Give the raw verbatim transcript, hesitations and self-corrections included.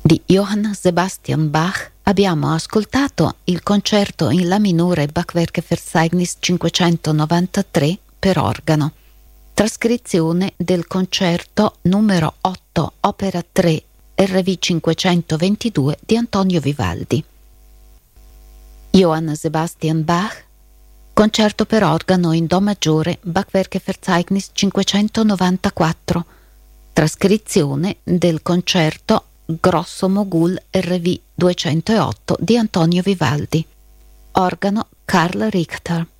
Di Johann Sebastian Bach abbiamo ascoltato il concerto in La minore Bachwerkverzeichnis cinquecentonovantatré per organo, trascrizione del concerto numero otto opera tre R V cinquecentoventidue di Antonio Vivaldi. Johann Sebastian Bach, concerto per organo in Do maggiore Bachwerkverzeichnis cinquecentonovantaquattro, trascrizione del concerto Grosso Mogul R V duecentootto di Antonio Vivaldi. Organo Carl Richter.